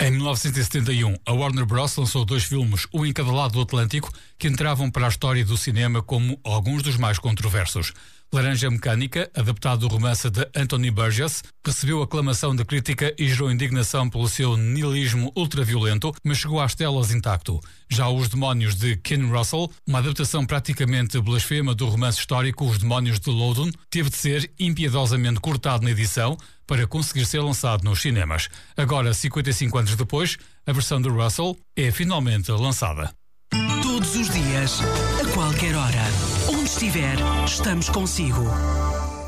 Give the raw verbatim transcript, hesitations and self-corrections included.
Em mil novecentos e setenta e um, a Warner Bros. Lançou dois filmes, um em cada lado do Atlântico, que entravam para a história do cinema como alguns dos mais controversos. Laranja Mecânica, adaptado do romance de Anthony Burgess, recebeu aclamação da crítica e gerou indignação pelo seu nihilismo ultraviolento, mas chegou às telas intacto. Já Os Demónios de Ken Russell, uma adaptação praticamente blasfema do romance histórico Os Demónios de Loudun, teve de ser impiedosamente cortado na edição para conseguir ser lançado nos cinemas. Agora, cinquenta e cinco anos depois, a versão de Russell é finalmente lançada. Todos os dias, a qualquer hora, onde estiver, estamos consigo.